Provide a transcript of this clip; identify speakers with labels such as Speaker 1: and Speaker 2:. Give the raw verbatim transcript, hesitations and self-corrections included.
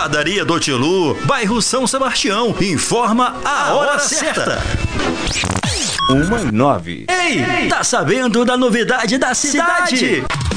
Speaker 1: Padaria do Tilu, bairro São Sebastião. Informa a hora certa.
Speaker 2: Uma e nove.
Speaker 1: Ei, tá sabendo da novidade da cidade?